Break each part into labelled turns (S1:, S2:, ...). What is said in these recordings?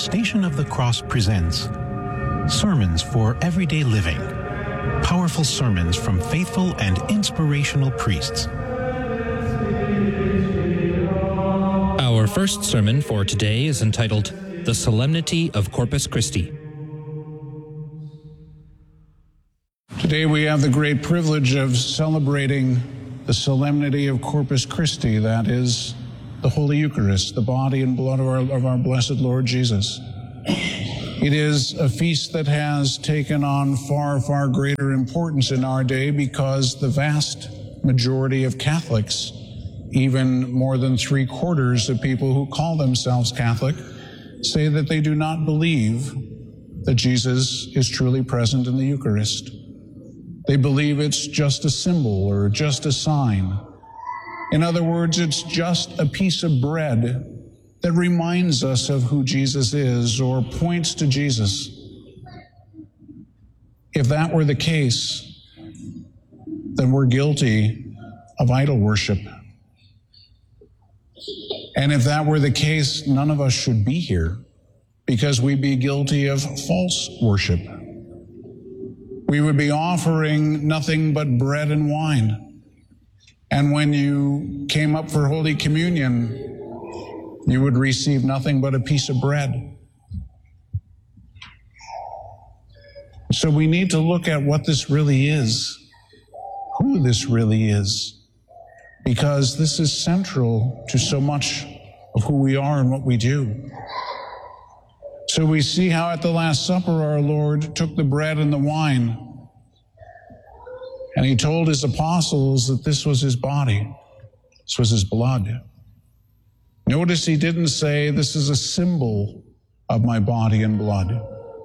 S1: Station of the Cross presents Sermons for Everyday Living. Powerful sermons from faithful and inspirational priests.
S2: Our first sermon for today is entitled The Solemnity of Corpus Christi.
S3: Today we have the great privilege of celebrating the solemnity of Corpus Christi, that is, the Holy Eucharist, the body and blood of our blessed Lord Jesus. It is a feast that has taken on far, far greater importance in our day because the vast majority of Catholics, even more than 3/4 of people who call themselves Catholic, say that they do not believe that Jesus is truly present in the Eucharist. They believe it's just a symbol or just a sign. In other words, it's just a piece of bread that reminds us of who Jesus is or points to Jesus. If that were the case, then we're guilty of idol worship. And if that were the case, none of us should be here because we'd be guilty of false worship. We would be offering nothing but bread and wine. And when you came up for Holy Communion, you would receive nothing but a piece of bread. So we need to look at what this really is, who this really is, because this is central to so much of who we are and what we do. So we see how at the Last Supper our Lord took the bread and the wine, and he told his apostles that this was his body, this was his blood. Notice he didn't say, this is a symbol of my body and blood.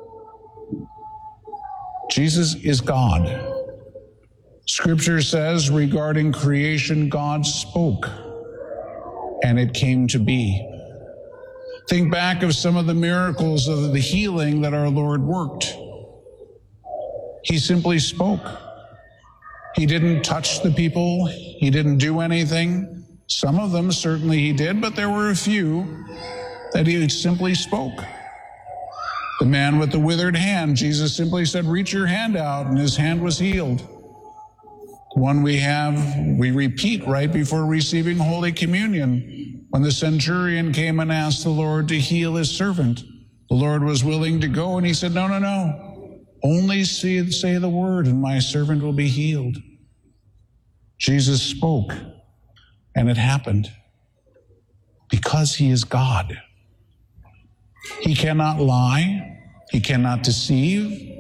S3: Jesus is God. Scripture says regarding creation, God spoke, and it came to be. Think back of some of the miracles of the healing that our Lord worked. He simply spoke. He didn't touch the people. He didn't do anything. Some of them certainly he did, but there were a few that he simply spoke. The man with the withered hand, Jesus simply said, reach your hand out, and his hand was healed. The one we repeat right before receiving Holy Communion. When the centurion came and asked the Lord to heal his servant, the Lord was willing to go, and he said, no. Only say the word, and my servant will be healed. Jesus spoke, and it happened because he is God. He cannot lie. He cannot deceive.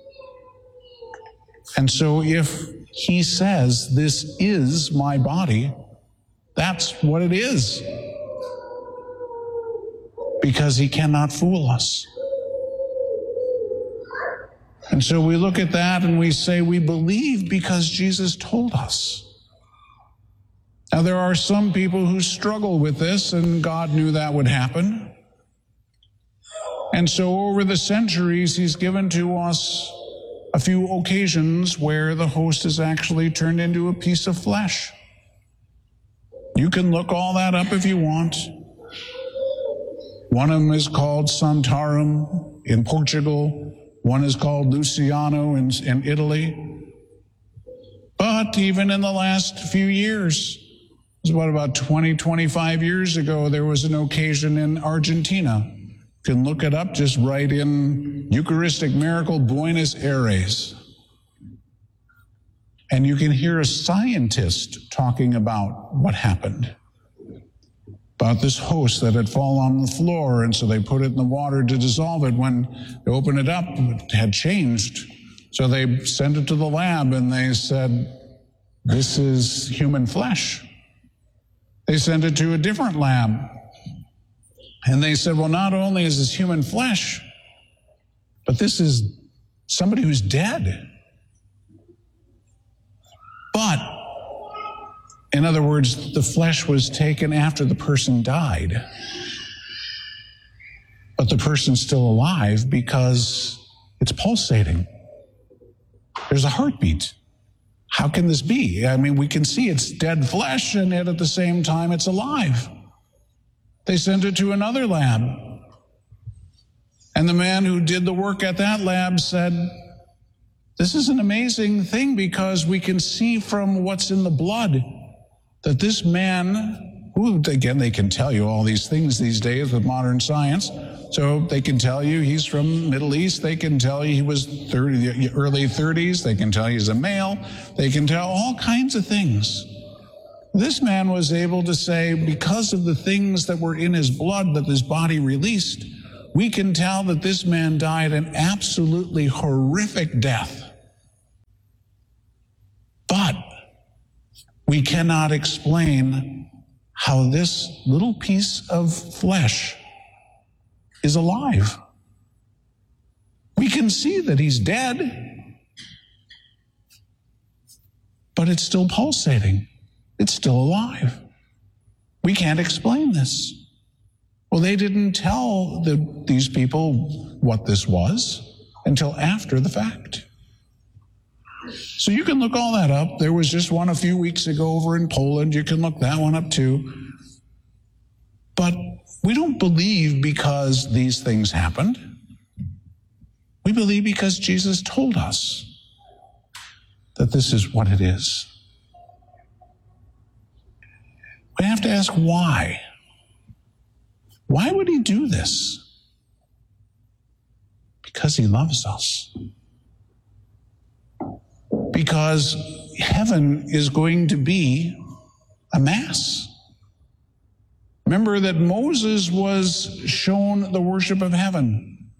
S3: And so if he says, this is my body, that's what it is. Because he cannot fool us. And so we look at that and we say we believe because Jesus told us. Now there are some people who struggle with this, and God knew that would happen. And so over the centuries, he's given to us a few occasions where the host is actually turned into a piece of flesh. You can look all that up if you want. One of them is called Santorum in Portugal. One is called Luciano in Italy. But even in the last few years, it was about 20, 25 years ago, there was an occasion in Argentina. You can look it up, just write in Eucharistic Miracle Buenos Aires. And you can hear a scientist talking about what happened. About this host that had fallen on the floor, and so they put it in the water to dissolve it. When they opened it up, it had changed. So they sent it to the lab, and they said, this is human flesh. They sent it to a different lab, and they said, well, not only is this human flesh, but this is somebody who's dead. But in other words, the flesh was taken after the person died. But the person's still alive because it's pulsating. There's a heartbeat. How can this be? I mean, we can see it's dead flesh, and yet at the same time it's alive. They sent it to another lab. And the man who did the work at that lab said, this is an amazing thing because we can see from what's in the blood that this man, who, again, they can tell you all these things these days with modern science. So they can tell you he's from Middle East. They can tell you he was early 30s. They can tell you he's a male. They can tell all kinds of things. This man was able to say, because of the things that were in his blood that his body released, we can tell that this man died an absolutely horrific death. But we cannot explain how this little piece of flesh is alive. We can see that he's dead, but it's still pulsating. It's still alive. We can't explain this. Well, they didn't tell these people what this was until after the fact. So you can look all that up. There was just one a few weeks ago over in Poland. You can look that one up too. But we don't believe because these things happened. We believe because Jesus told us that this is what it is. We have to ask why. Why would he do this? Because he loves us. Because heaven is going to be a mess. Remember that Moses was shown the worship of heaven.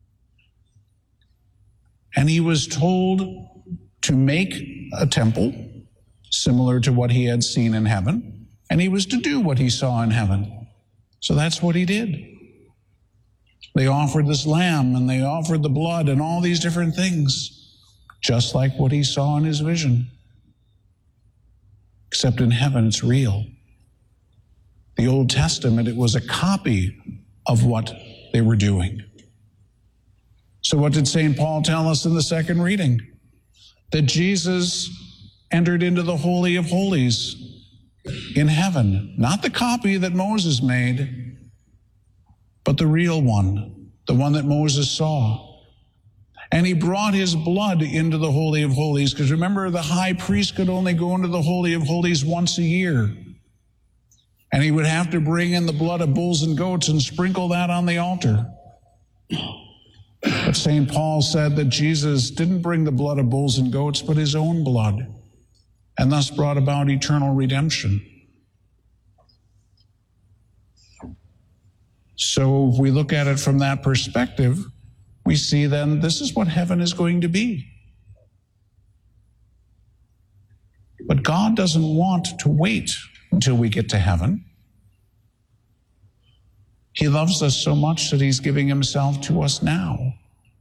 S3: And he was told to make a temple similar to what he had seen in heaven. And he was to do what he saw in heaven. So that's what he did. They offered this lamb and they offered the blood and all these different things, just like what he saw in his vision. Except in heaven, it's real. The Old Testament, it was a copy of what they were doing. So what did St. Paul tell us in the second reading? That Jesus entered into the Holy of Holies in heaven. Not the copy that Moses made, but the real one, the one that Moses saw. And he brought his blood into the Holy of Holies, because remember, the high priest could only go into the Holy of Holies once a year. And he would have to bring in the blood of bulls and goats and sprinkle that on the altar. But St. Paul said that Jesus didn't bring the blood of bulls and goats, but his own blood, and thus brought about eternal redemption. So if we look at it from that perspective, we see then this is what heaven is going to be. But God doesn't want to wait until we get to heaven. He loves us so much that he's giving himself to us now.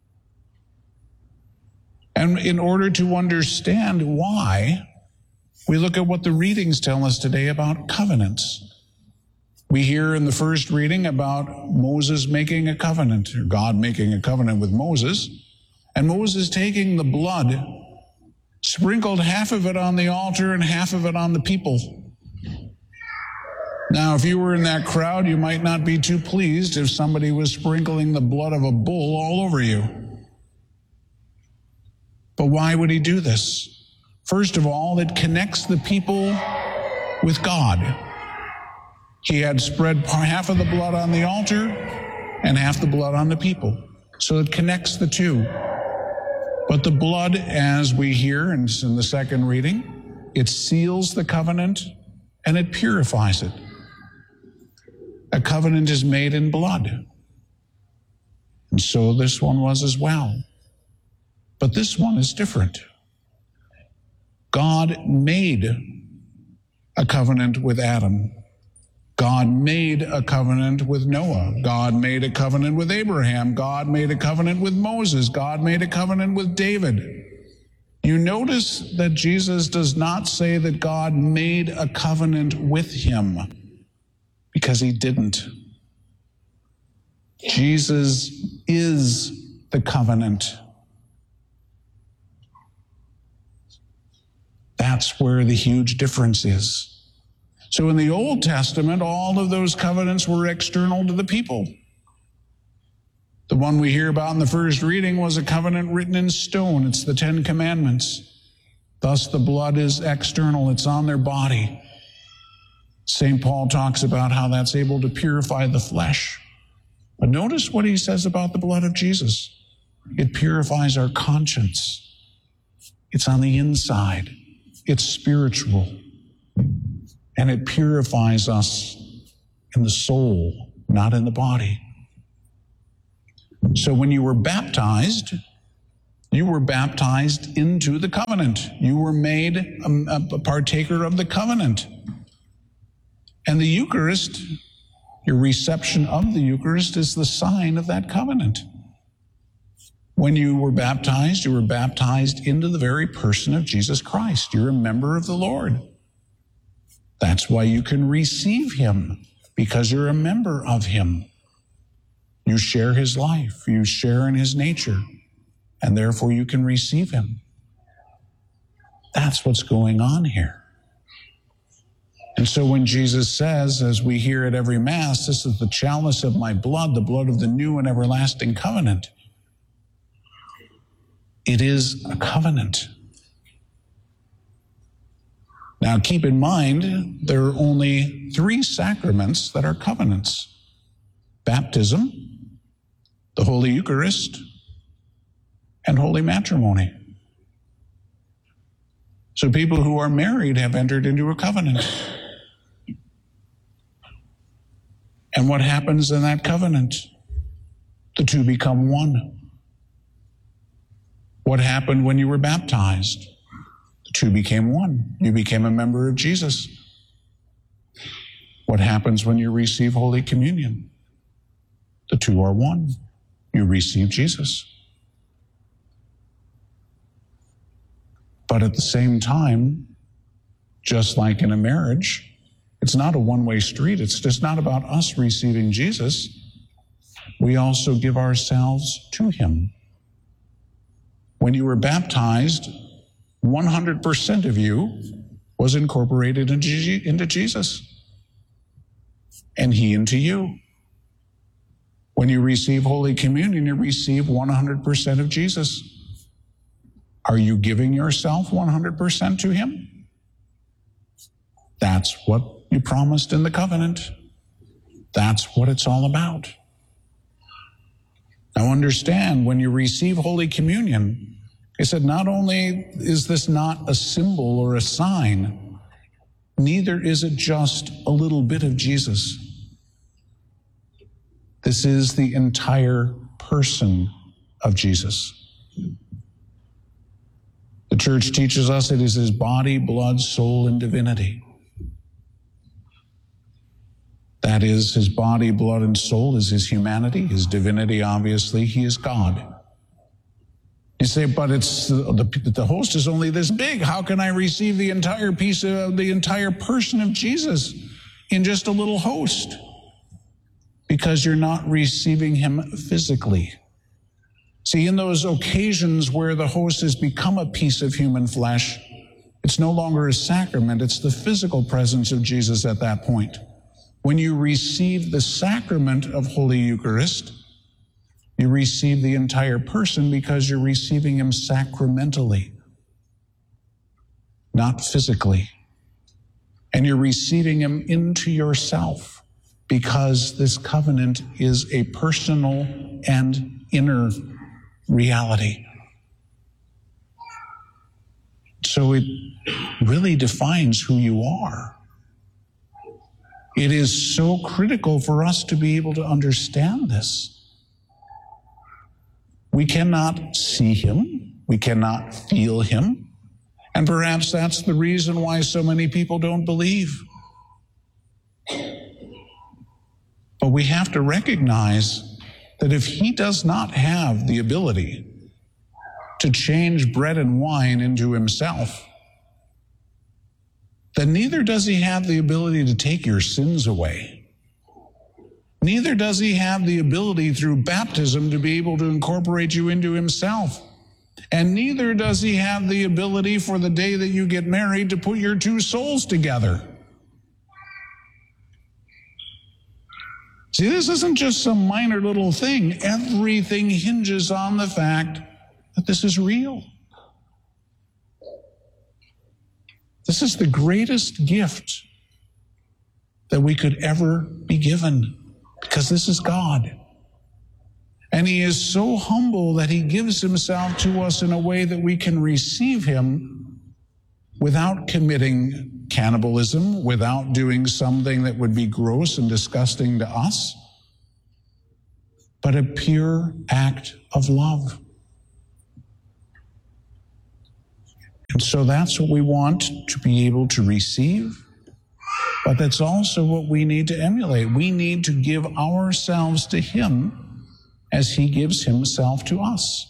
S3: And in order to understand why, we look at what the readings tell us today about covenants. We hear in the first reading about Moses making a covenant, or God making a covenant with Moses, and Moses taking the blood, sprinkled half of it on the altar and half of it on the people. Now, if you were in that crowd, you might not be too pleased if somebody was sprinkling the blood of a bull all over you. But why would he do this? First of all, it connects the people with God. He had spread half of the blood on the altar and half the blood on the people. So it connects the two. But the blood, as we hear in the second reading, it seals the covenant and it purifies it. A covenant is made in blood. And so this one was as well. But this one is different. God made a covenant with Adam. God made a covenant with Noah. God made a covenant with Abraham. God made a covenant with Moses. God made a covenant with David. You notice that Jesus does not say that God made a covenant with him, because he didn't. Jesus is the covenant. That's where the huge difference is. So in the Old Testament, all of those covenants were external to the people. The one we hear about in the first reading was a covenant written in stone. It's the 10 Commandments. Thus the blood is external. It's on their body. St. Paul talks about how that's able to purify the flesh. But notice what he says about the blood of Jesus. It purifies our conscience. It's on the inside. It's spiritual. And it purifies us in the soul, not in the body. So when you were baptized into the covenant. You were made a partaker of the covenant. And the Eucharist, your reception of the Eucharist, is the sign of that covenant. When you were baptized into the very person of Jesus Christ. You're a member of the Lord. That's why you can receive him, because you're a member of him. You share his life, you share in his nature, and therefore you can receive him. That's what's going on here. And so when Jesus says, as we hear at every Mass, this is the chalice of my blood, the blood of the new and everlasting covenant, it is a covenant. Now keep in mind, there are only 3 sacraments that are covenants: baptism, the Holy Eucharist, and holy matrimony. So people who are married have entered into a covenant. And what happens in that covenant? The two become one. What happened when you were baptized? The two became one. You became a member of Jesus. What happens when you receive Holy Communion? The two are one. You receive Jesus. But at the same time, just like in a marriage, it's not a one-way street. It's just not about us receiving Jesus. We also give ourselves to him. When you were baptized, 100% of you was incorporated into Jesus, and he into you. When you receive Holy Communion, you receive 100% of Jesus. Are you giving yourself 100% to him? That's what you promised in the covenant. That's what it's all about. Now understand, when you receive Holy Communion, he said, not only is this not a symbol or a sign, neither is it just a little bit of Jesus. This is the entire person of Jesus. The Church teaches us it is his body, blood, soul, and divinity. That is, his body, blood, and soul is his humanity. His divinity, obviously, he is God. You say, but it's the host is only this big. How can I receive the entire piece of the entire person of Jesus in just a little host? Because you're not receiving him physically. See, in those occasions where the host has become a piece of human flesh, it's no longer a sacrament. It's the physical presence of Jesus at that point. When you receive the sacrament of Holy Eucharist, you receive the entire person because you're receiving him sacramentally, not physically. And you're receiving him into yourself because this covenant is a personal and inner reality. So it really defines who you are. It is so critical for us to be able to understand this. We cannot see him. We cannot feel him. And perhaps that's the reason why so many people don't believe. But we have to recognize that if he does not have the ability to change bread and wine into himself, then neither does he have the ability to take your sins away. Neither does he have the ability through baptism to be able to incorporate you into himself. And neither does he have the ability for the day that you get married to put your two souls together. See, this isn't just some minor little thing. Everything hinges on the fact that this is real. This is the greatest gift that we could ever be given, because this is God. And he is so humble that he gives himself to us in a way that we can receive him without committing cannibalism, without doing something that would be gross and disgusting to us, but a pure act of love. And so that's what we want to be able to receive, but that's also what we need to emulate. We need to give ourselves to him as he gives himself to us.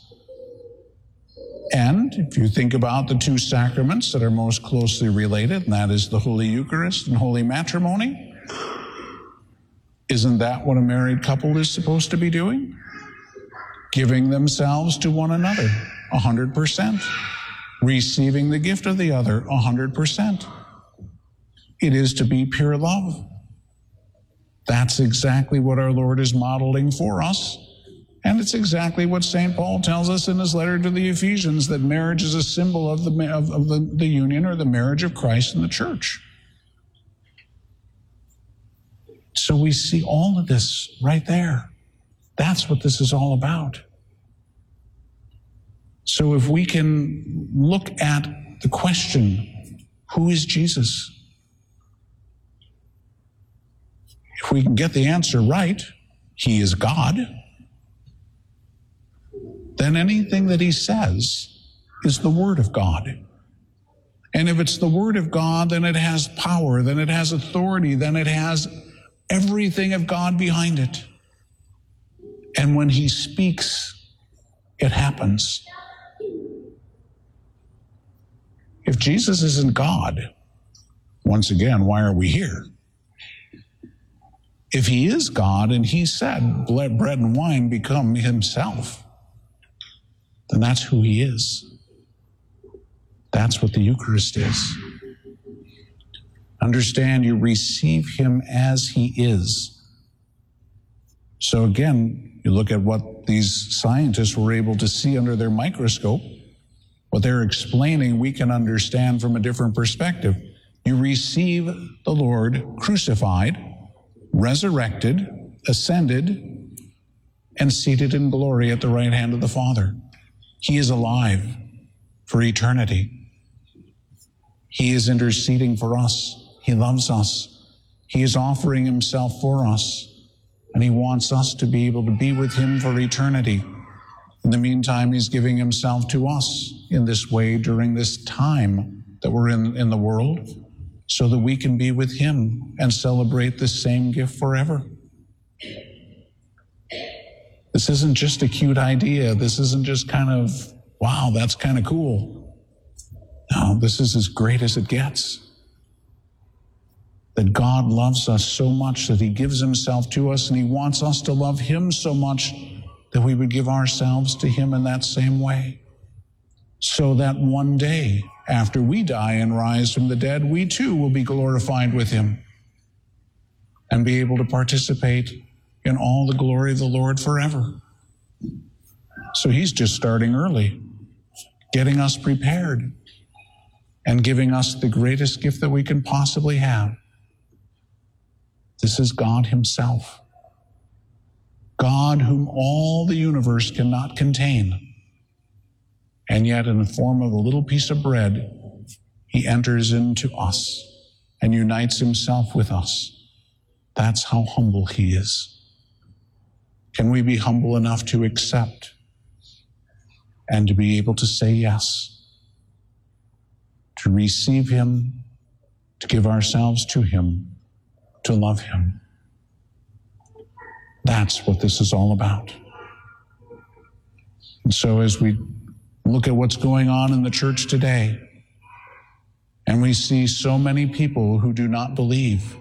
S3: And if you think about the two sacraments that are most closely related, and that is the Holy Eucharist and Holy Matrimony, isn't that what a married couple is supposed to be doing? Giving themselves to one another 100%. Receiving the gift of the other 100%. It is to be pure love. That's exactly what our Lord is modeling for us. And it's exactly what St. Paul tells us in his letter to the Ephesians, that marriage is a symbol of the union or the marriage of Christ and the church. So we see all of this right there. That's what this is all about. So if we can look at the question, who is Jesus? If we can get the answer right, he is God, then anything that he says is the Word of God. And if it's the Word of God, then it has power, then it has authority, then it has everything of God behind it. And when he speaks, it happens. If Jesus isn't God, once again, why are we here? If he is God and he said, let bread and wine become himself, then that's who he is. That's what the Eucharist is. Understand, you receive him as he is. So again, you look at what these scientists were able to see under their microscope. What they're explaining, we can understand from a different perspective. You receive the Lord crucified, resurrected, ascended, and seated in glory at the right hand of the Father. He is alive for eternity. He is interceding for us. He loves us. He is offering himself for us. And he wants us to be able to be with him for eternity. In the meantime, he's giving himself to us in this way during this time that we're in the world, so that we can be with him and celebrate this same gift forever. This isn't just a cute idea. This isn't just kind of, wow, that's kind of cool. No, this is as great as it gets. That God loves us so much that he gives himself to us, and he wants us to love him so much that we would give ourselves to him in that same way. So that one day, after we die and rise from the dead, we too will be glorified with him and be able to participate in all the glory of the Lord forever. So he's just starting early, getting us prepared and giving us the greatest gift that we can possibly have. This is God himself. God whom all the universe cannot contain. And yet in the form of a little piece of bread, he enters into us and unites himself with us. That's how humble he is. Can we be humble enough to accept and to be able to say yes, to receive him, to give ourselves to him, to love him? That's what this is all about. And so as we look at what's going on in the church today, and we see so many people who do not believe,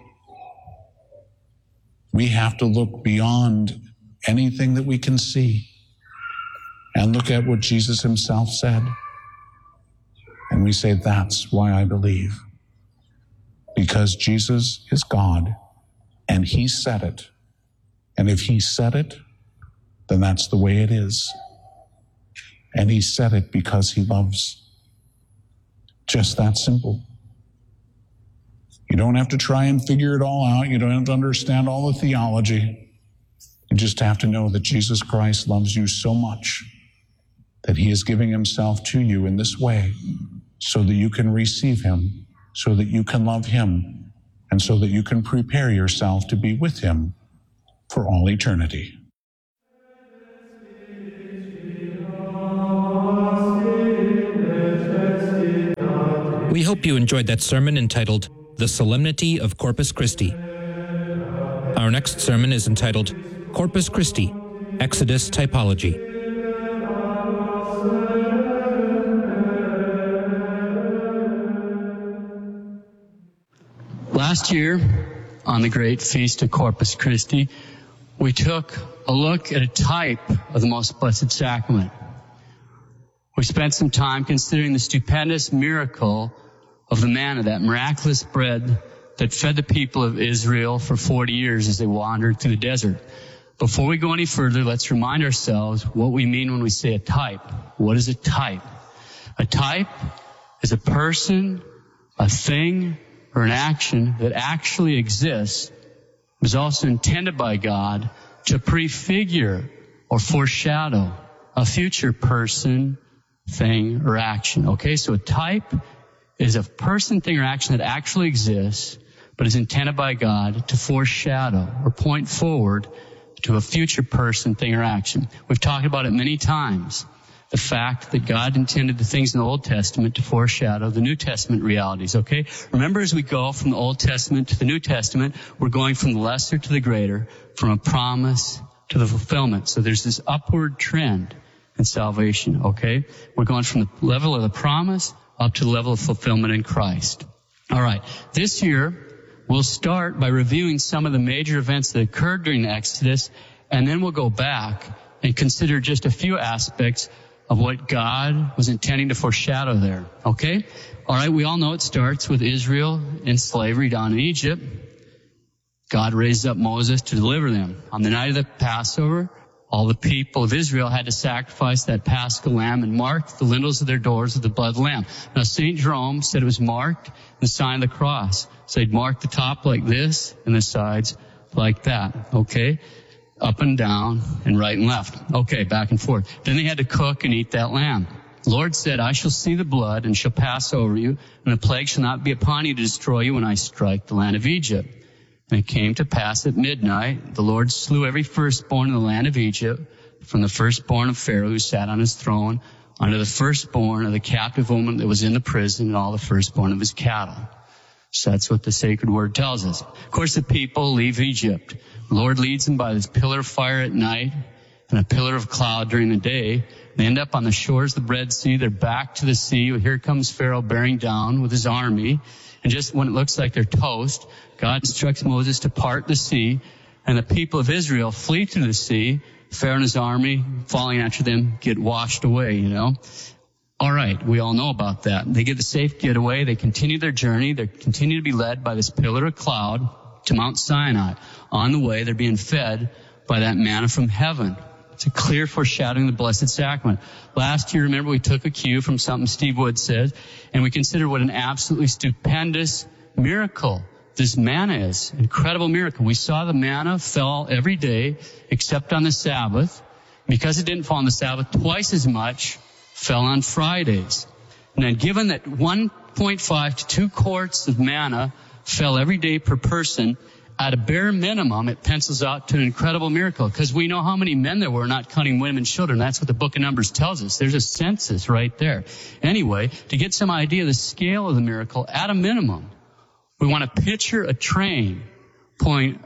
S3: we have to look beyond anything that we can see and look at what Jesus himself said. And we say, that's why I believe. Because Jesus is God, and he said it. And if he said it, then that's the way it is. And he said it because he loves. Just that simple. You don't have to try and figure it all out. You don't have to understand all the theology. You just have to know that Jesus Christ loves you so much that he is giving himself to you in this way so that you can receive him, so that you can love him, and so that you can prepare yourself to be with him for all eternity.
S2: We hope you enjoyed that sermon entitled The Solemnity of Corpus Christi. Our next sermon is entitled Corpus Christi, Exodus Typology.
S4: Last year, on the great feast of Corpus Christi, we took a look at a type of the Most Blessed Sacrament. We spent some time considering the stupendous miracle of the manna, that miraculous bread that fed the people of Israel for 40 years as they wandered through the desert. Before we go any further, let's remind ourselves what we mean when we say a type. What is a type? A type is a person, a thing, or an action that actually exists, was also intended by God to prefigure or foreshadow a future person, thing, or action. Okay, so a type is a person, thing, or action that actually exists, but is intended by God to foreshadow or point forward to a future person, thing, or action. We've talked about it many times. The fact that God intended the things in the Old Testament to foreshadow the New Testament realities, okay? Remember, as we go from the Old Testament to the New Testament, we're going from the lesser to the greater, from a promise to the fulfillment. So there's this upward trend in salvation, okay? We're going from the level of the promise up to the level of fulfillment in Christ. All right. This year, we'll start by reviewing some of the major events that occurred during the Exodus, and then we'll go back and consider just a few aspects of what God was intending to foreshadow there. Okay? All right, we all know it starts with Israel in slavery down in Egypt. God raised up Moses to deliver them. On the night of the Passover, all the people of Israel had to sacrifice that Paschal lamb and mark the lintels of their doors with the blood of the lamb. Now, St. Jerome said it was marked the sign of the cross. So they'd mark the top like this and the sides like that. Okay? Up and down and right and left. Okay, back and forth. Then they had to cook and eat that lamb. The Lord said, I shall see the blood and shall pass over you, and the plague shall not be upon you to destroy you when I strike the land of Egypt. And it came to pass at midnight, the Lord slew every firstborn in the land of Egypt, from the firstborn of Pharaoh who sat on his throne, unto the firstborn of the captive woman that was in the prison, and all the firstborn of his cattle. So that's what the sacred word tells us. Of course, the people leave Egypt. The Lord leads them by this pillar of fire at night and a pillar of cloud during the day. They end up on the shores of the Red Sea. They're back to the sea. Here comes Pharaoh bearing down with his army. And just when it looks like they're toast, God instructs Moses to part the sea, and the people of Israel flee through the sea. Pharaoh and his army, following after them, get washed away, you know. All right, we all know about that. They get the safe getaway. They continue their journey. They continue to be led by this pillar of cloud to Mount Sinai. On the way, they're being fed by that manna from heaven. It's a clear foreshadowing of the Blessed Sacrament. Last year, remember, we took a cue from something Steve Wood said, and we considered what an absolutely stupendous miracle this manna is. Incredible miracle. We saw the manna fell every day except on the Sabbath. Because it didn't fall on the Sabbath, twice as much fell on Fridays. And then given that 1.5 to 2 quarts of manna fell every day per person, at a bare minimum, it pencils out to an incredible miracle, because we know how many men there were not counting women and children. That's what the book of Numbers tells us. There's a census right there. Anyway, to get some idea of the scale of the miracle, at a minimum, we want to picture a train pulling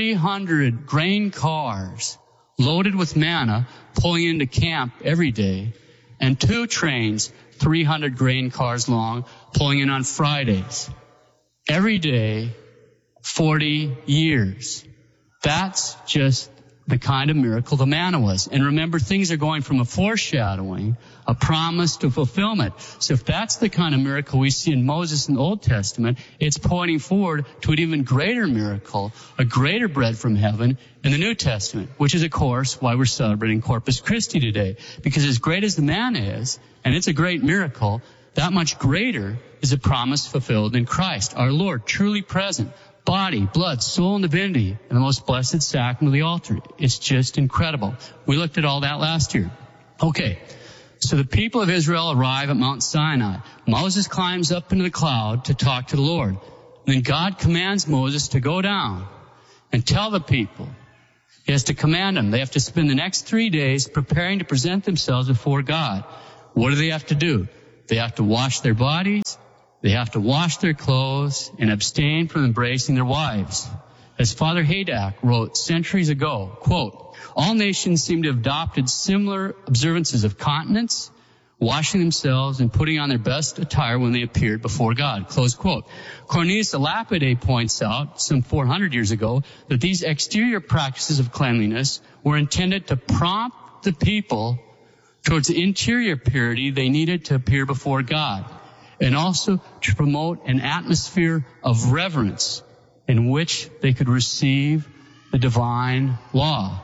S4: 300 grain cars loaded with manna pulling into camp every day, and 2 trains, 300 grain cars long, pulling in on Fridays. Every day, 40 years. That's just the kind of miracle the manna was. And remember, things are going from a foreshadowing, a promise, to fulfillment. So if that's the kind of miracle we see in Moses in the Old Testament, it's pointing forward to an even greater miracle, a greater bread from heaven in the New Testament, which is, of course, why we're celebrating Corpus Christi today. Because as great as the manna is, and it's a great miracle, that much greater is a promise fulfilled in Christ, our Lord, truly present, body, blood, soul, and divinity in the most blessed sacrament of the altar. It's just incredible. We looked at all that last year. Okay, so the people of Israel arrive at Mount Sinai. Moses climbs up into the cloud to talk to the Lord. And then God commands Moses to go down and tell the people. He has to command them. They have to spend the next 3 days preparing to present themselves before God. What do they have to do? They have to wash their bodies. They have to wash their clothes and abstain from embracing their wives. As Father Haydock wrote centuries ago, quote, all nations seem to have adopted similar observances of continence, washing themselves and putting on their best attire when they appeared before God, close quote. Cornelius a Lapide points out, some 400 years ago, that these exterior practices of cleanliness were intended to prompt the people towards the interior purity they needed to appear before God, and also to promote an atmosphere of reverence in which they could receive the divine law.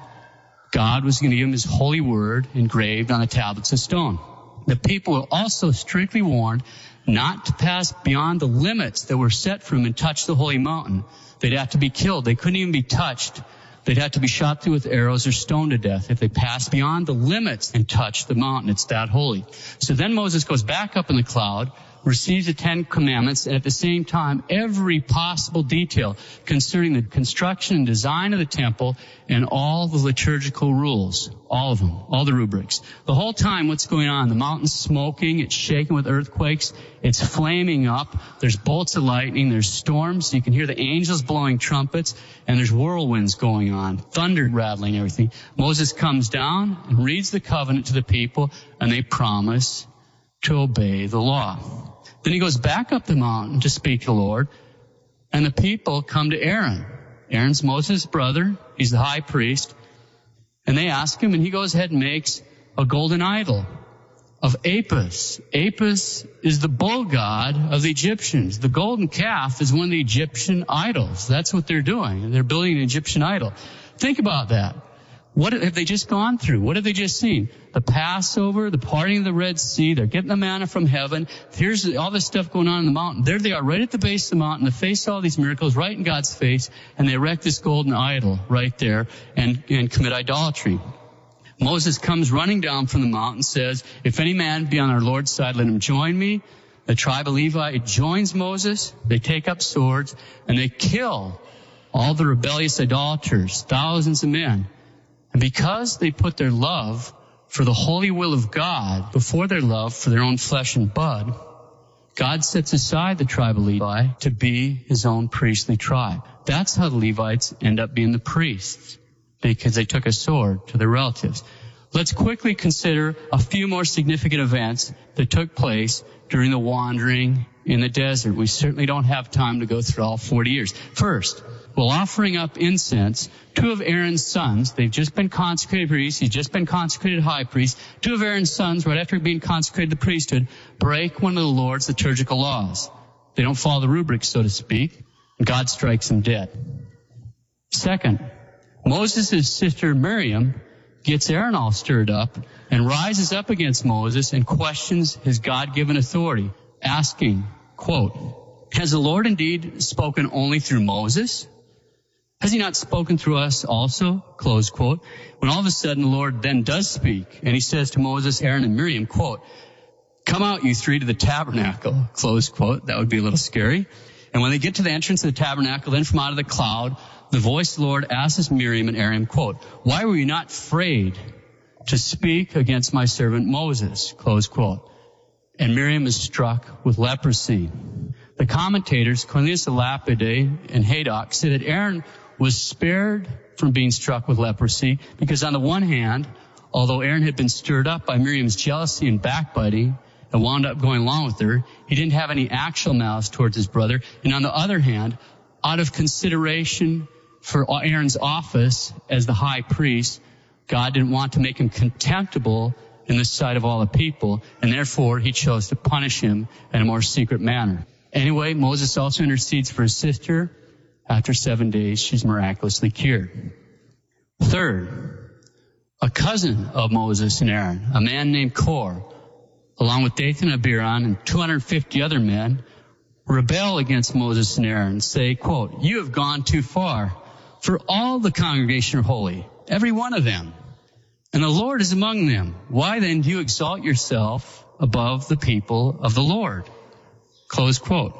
S4: God was going to give them his holy word engraved on the tablets of stone. The people were also strictly warned not to pass beyond the limits that were set for them and touch the holy mountain. They'd have to be killed. They couldn't even be touched. They'd have to be shot through with arrows or stoned to death if they passed beyond the limits and touched the mountain. It's that holy. So then Moses goes back up in the cloud, receives the 10 Commandments, and at the same time, every possible detail concerning the construction and design of the temple and all the liturgical rules, all of them, all the rubrics. The whole time, what's going on? The mountain's smoking, it's shaking with earthquakes, it's flaming up, there's bolts of lightning, there's storms, you can hear the angels blowing trumpets, and there's whirlwinds going on, thunder rattling everything. Moses comes down and reads the covenant to the people, and they promise to obey the law. Then he goes back up the mountain to speak to the Lord, and the people come to Aaron. Aaron's Moses' brother. He's the high priest. And they ask him, and he goes ahead and makes a golden idol of Apis. Apis is the bull god of the Egyptians. The golden calf is one of the Egyptian idols. That's what they're doing. They're building an Egyptian idol. Think about that. What have they just gone through? What have they just seen? The Passover, the parting of the Red Sea. They're getting the manna from heaven. Here's all this stuff going on in the mountain. There they are, right at the base of the mountain, to face all these miracles, right in God's face, and they erect this golden idol right there and commit idolatry. Moses comes running down from the mountain and says, if any man be on our Lord's side, let him join me. The tribe of Levi joins Moses. They take up swords, and they kill all the rebellious idolaters, thousands of men. And because they put their love for the holy will of God before their love for their own flesh and blood, God sets aside the tribe of Levi to be his own priestly tribe. That's how the Levites end up being the priests, because they took a sword to their relatives. Let's quickly consider a few more significant events that took place during the wandering in the desert. We certainly don't have time to go through all 40 years. First, while offering up incense, 2 of Aaron's sons, they've just been consecrated priests, he's just been consecrated high priest, 2 of Aaron's sons, right after being consecrated the priesthood, break one of the Lord's liturgical laws. They don't follow the rubric, so to speak, and God strikes them dead. Second, Moses' sister Miriam gets Aaron all stirred up and rises up against Moses and questions his God-given authority, asking, quote, has the Lord indeed spoken only through Moses? Has he not spoken through us also? Close quote. When all of a sudden the Lord then does speak, and he says to Moses, Aaron, and Miriam, quote, come out, you three, to the tabernacle, close quote. That would be a little scary. And when they get to the entrance of the tabernacle, then from out of the cloud, the voice of the Lord asks Miriam and Aaron, quote, why were you not afraid to speak against my servant Moses? Close quote. And Miriam is struck with leprosy. The commentators, Cornelius a Lapide and Haydock, say that Aaron was spared from being struck with leprosy because on the one hand, although Aaron had been stirred up by Miriam's jealousy and backbiting and wound up going along with her, he didn't have any actual malice towards his brother. And on the other hand, out of consideration for Aaron's office as the high priest, God didn't want to make him contemptible in the sight of all the people, and therefore he chose to punish him in a more secret manner. Anyway, Moses also intercedes for his sister. After 7 days, she's miraculously cured. Third, a cousin of Moses and Aaron, a man named Kor, along with Dathan and Abiram and 250 other men, rebel against Moses and Aaron and say, quote, "You have gone too far, for all the congregation are holy, every one of them, and the Lord is among them. Why then do you exalt yourself above the people of the Lord?" Close quote.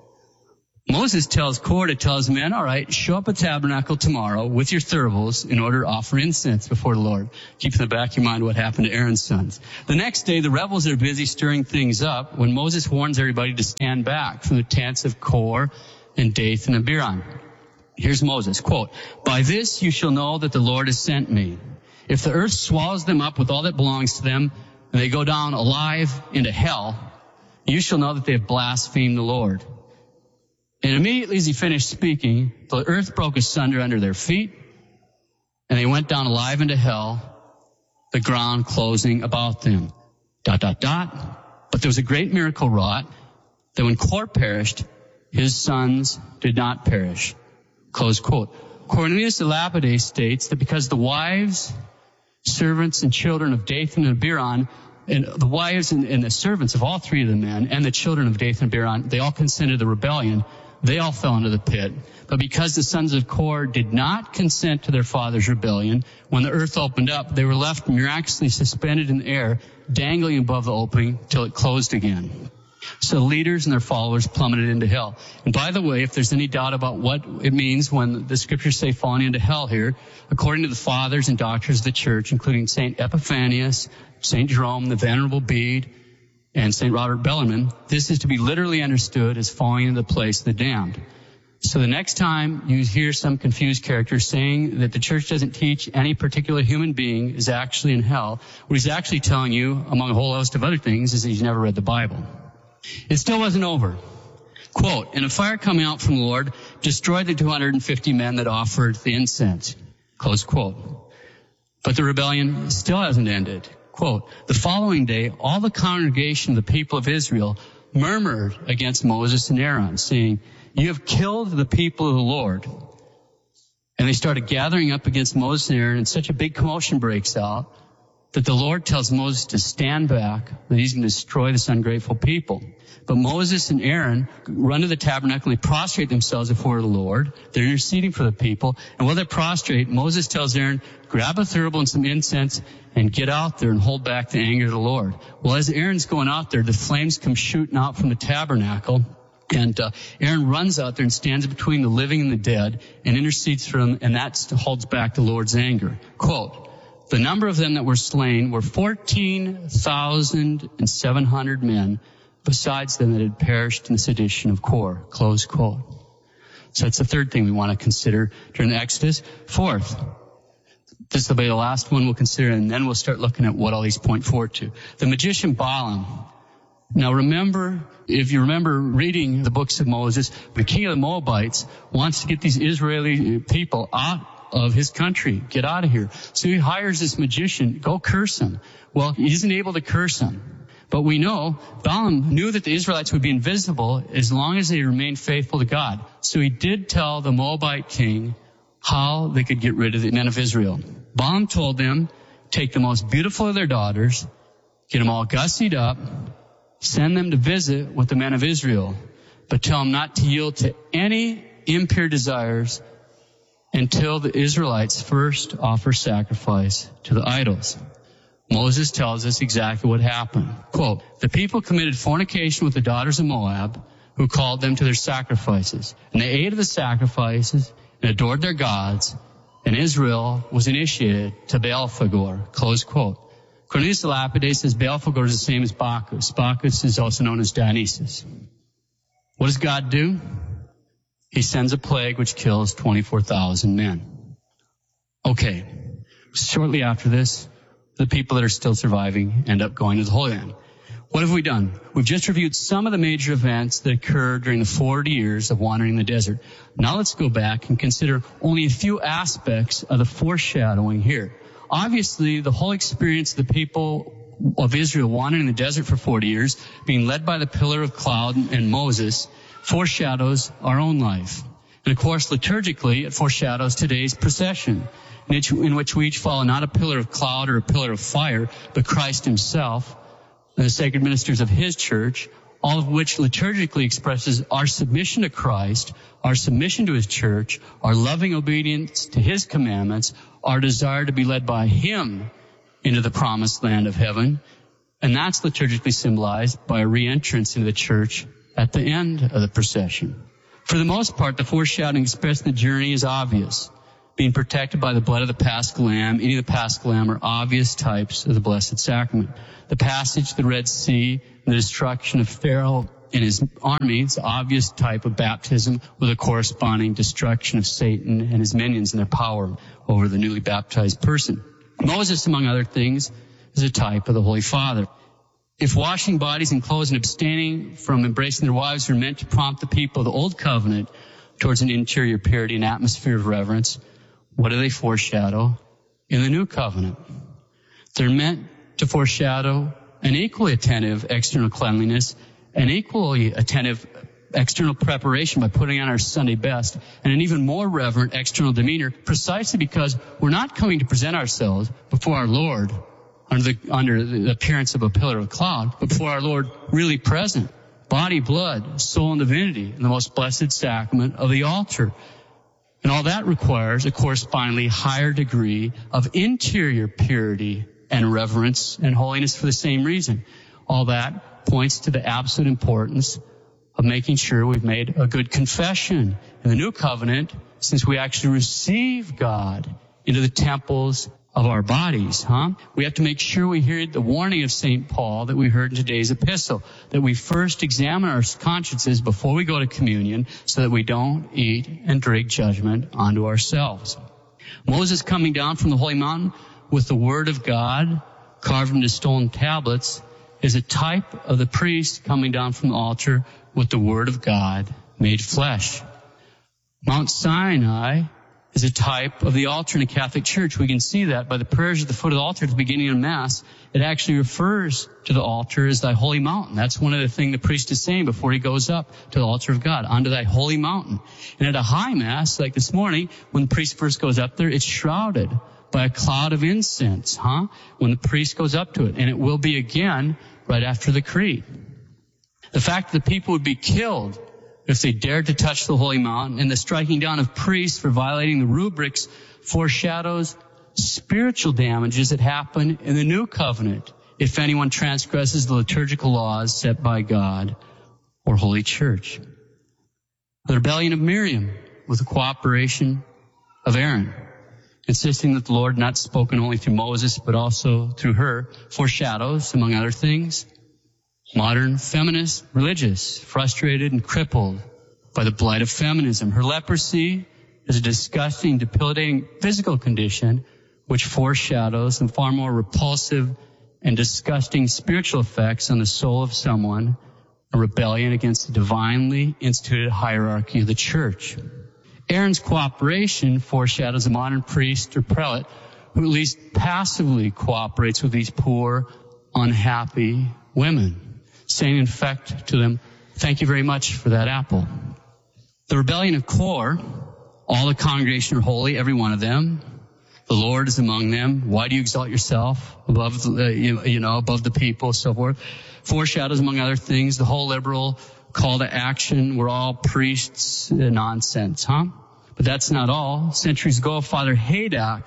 S4: Moses tells Kor to tell his men, all right, show up at the tabernacle tomorrow with your thuribles in order to offer incense before the Lord. Keep in the back of your mind what happened to Aaron's sons. The next day, the rebels are busy stirring things up when Moses warns everybody to stand back from the tents of Kor and Dathan and Abiram. Here's Moses, quote, "By this you shall know that the Lord has sent me. If the earth swallows them up with all that belongs to them, and they go down alive into hell, you shall know that they have blasphemed the Lord." And immediately as he finished speaking, the earth broke asunder under their feet, and they went down alive into hell, the ground closing about them. ... But there was a great miracle wrought, that when Kor perished, his sons did not perish. Close quote. Cornelius the Lapide states that because the wives, servants, and children of Dathan and Abiram, and the wives and the servants of all three of the men, and the children of Dathan and Abiram, they all consented to the rebellion, they all fell into the pit. But because the sons of Kor did not consent to their father's rebellion, when the earth opened up, they were left miraculously suspended in the air, dangling above the opening till it closed again. So the leaders and their followers plummeted into hell. And by the way, if there's any doubt about what it means when the scriptures say falling into hell here, according to the fathers and doctors of the church, including St. Epiphanius, St. Jerome, the Venerable Bede, and St. Robert Bellarmine, this is to be literally understood as falling into the place of the damned. So the next time you hear some confused character saying that the church doesn't teach any particular human being is actually in hell, what he's actually telling you, among a whole host of other things, is that he's never read the Bible. It still wasn't over. Quote, "And a fire coming out from the Lord destroyed the 250 men that offered the incense." Close quote. But the rebellion still hasn't ended. Quote, "The following day, all the congregation of the people of Israel murmured against Moses and Aaron, saying, 'You have killed the people of the Lord.' And they started gathering up against Moses and Aaron, and such a big commotion breaks out that the Lord tells Moses to stand back, that he's going to destroy this ungrateful people. But Moses and Aaron run to the tabernacle and they prostrate themselves before the Lord. They're interceding for the people. And while they're prostrate, Moses tells Aaron, grab a thurible and some incense and get out there and hold back the anger of the Lord. Well, as Aaron's going out there, the flames come shooting out from the tabernacle. And Aaron runs out there and stands between the living and the dead and intercedes for them, and that holds back the Lord's anger. Quote, "The number of them that were slain were 14,700 men, besides them that had perished in the sedition of Kor." Close quote. So that's the third thing we want to consider during the Exodus. Fourth, this will be the last one we'll consider, and then we'll start looking at what all these point forward to. The magician Balaam. Now remember, if you remember reading the books of Moses, the king of the Moabites wants to get these Israeli people out of his country. Get out of here. So he hires this magician, go curse him. Well, he isn't able to curse him. But we know Balaam knew that the Israelites would be invisible as long as they remained faithful to God. So he did tell the Moabite king how they could get rid of the men of Israel. Balaam told them, take the most beautiful of their daughters, get them all gussied up, send them to visit with the men of Israel, but tell them not to yield to any impure desires until the Israelites first offer sacrifice to the idols. Moses tells us exactly what happened. Quote, "The people committed fornication with the daughters of Moab, who called them to their sacrifices. And they ate of the sacrifices and adored their gods, and Israel was initiated to Baal-Phagor." Close quote. Cornelius the Lapide says Baal-Phagor is the same as Bacchus. Bacchus is also known as Dionysus. What does God do? He sends a plague which kills 24,000 men. Okay, shortly after this, the people that are still surviving end up going to the Holy Land. What have we done? We've just reviewed some of the major events that occurred during the 40 years of wandering in the desert. Now let's go back and consider only a few aspects of the foreshadowing here. Obviously, the whole experience of the people of Israel wandering in the desert for 40 years, being led by the pillar of cloud and Moses, foreshadows our own life. And of course, liturgically, it foreshadows today's procession, in which we each follow not a pillar of cloud or a pillar of fire, but Christ himself, and the sacred ministers of his church, all of which liturgically expresses our submission to Christ, our submission to his church, our loving obedience to his commandments, our desire to be led by him into the promised land of heaven. And that's liturgically symbolized by a re-entrance into the church at the end of the procession. For the most part, the foreshadowing expressed in the journey is obvious. Being protected by the blood of the Paschal Lamb, eating the Paschal Lamb are obvious types of the Blessed Sacrament. The passage, the Red Sea, and the destruction of Pharaoh and his army is an obvious type of baptism with a corresponding destruction of Satan and his minions and their power over the newly baptized person. Moses, among other things, is a type of the Holy Father. If washing bodies and clothes and abstaining from embracing their wives were meant to prompt the people of the Old Covenant towards an interior purity and atmosphere of reverence, what do they foreshadow in the New Covenant? They're meant to foreshadow an equally attentive external cleanliness, an equally attentive external preparation by putting on our Sunday best, and an even more reverent external demeanor, precisely because we're not coming to present ourselves before our Lord under the appearance of a pillar of cloud, but before our Lord really present, body, blood, soul, and divinity in the most blessed sacrament of the altar. And all that requires a correspondingly higher degree of interior purity and reverence and holiness for the same reason. All that points to the absolute importance of making sure we've made a good confession in the New Covenant, since we actually receive God into the temples of our bodies, We have to make sure we hear the warning of St. Paul that we heard in today's epistle, that we first examine our consciences before we go to communion so that we don't eat and drink judgment onto ourselves. Moses coming down from the holy mountain with the word of God carved into stone tablets is a type of the priest coming down from the altar with the word of God made flesh. Mount Sinai is a type of the altar in the Catholic Church. We can see that by the prayers at the foot of the altar at the beginning of Mass. It actually refers to the altar as thy holy mountain. That's one of the things the priest is saying before he goes up to the altar of God, onto thy holy mountain. And at a high Mass, like this morning, when the priest first goes up there, it's shrouded by a cloud of incense, when the priest goes up to it. And it will be again right after the Creed. The fact that the people would be killed if they dared to touch the holy mountain, and the striking down of priests for violating the rubrics foreshadows spiritual damages that happen in the New Covenant if anyone transgresses the liturgical laws set by God or Holy Church. The rebellion of Miriam with the cooperation of Aaron, insisting that the Lord not spoken only through Moses but also through her, foreshadows, among other things, modern feminist religious, frustrated and crippled by the blight of feminism. Her leprosy is a disgusting, debilitating physical condition which foreshadows some far more repulsive and disgusting spiritual effects on the soul of someone, a rebellion against the divinely instituted hierarchy of the church. Aaron's cooperation foreshadows a modern priest or prelate who at least passively cooperates with these poor, unhappy women, saying in effect to them, "Thank you very much for that apple." The rebellion of Kor, all the congregation are holy, every one of them. The Lord is among them. Why do you exalt yourself above above the people, so forth? Foreshadows, among other things, the whole liberal call to action. We're all priests, nonsense, But that's not all. Centuries ago, Father Haydock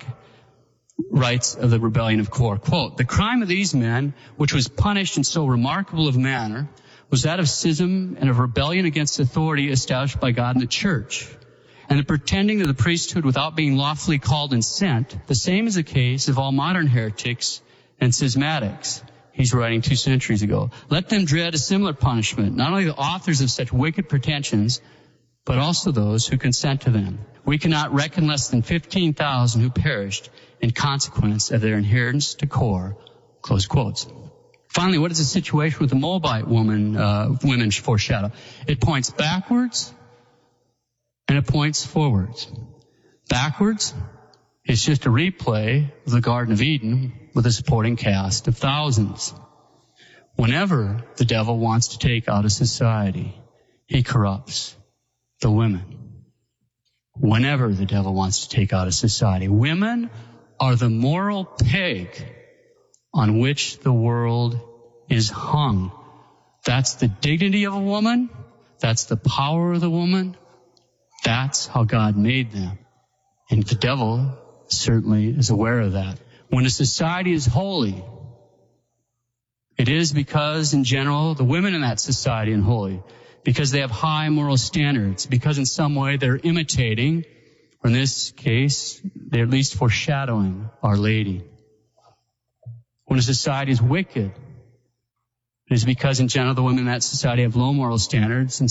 S4: writes of the rebellion of Kor, quote, "The crime of these men, which was punished in so remarkable of manner, was that of schism and of rebellion against authority established by God in the church, and the pretending of the priesthood without being lawfully called and sent. The same is the case of all modern heretics and schismatics." He's writing 2 centuries ago. "Let them dread a similar punishment, not only the authors of such wicked pretensions, but also those who consent to them. We cannot reckon less than 15,000 who perished in consequence of their adherence to Kor." Close quotes. Finally, what is the situation with the Moabite women foreshadow? It points backwards and it points forwards. Backwards, it's just a replay of the Garden of Eden with a supporting cast of thousands. Whenever the devil wants to take out a society, he corrupts the women. Whenever the devil wants to take out a society, women are the moral peg on which the world is hung. That's the dignity of a woman. That's the power of the woman. That's how God made them. And the devil certainly is aware of that. When a society is holy, it is because, in general, the women in that society are holy, because they have high moral standards, because in some way they're imitating, or in this case, they're at least foreshadowing Our Lady. When a society is wicked, it is because, in general, the women in that society have low moral standards, and